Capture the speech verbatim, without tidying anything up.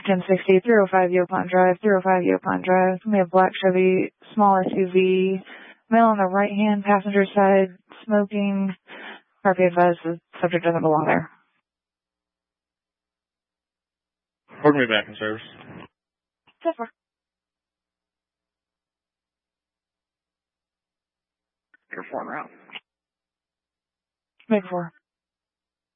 ten sixty, three oh five Yopon Drive, three oh five Yopon Drive. We have black Chevy, small S U V, male on the right-hand passenger side, smoking. R P advised the subject doesn't belong there. Put me back in service. ten four. You're four en route. Make four.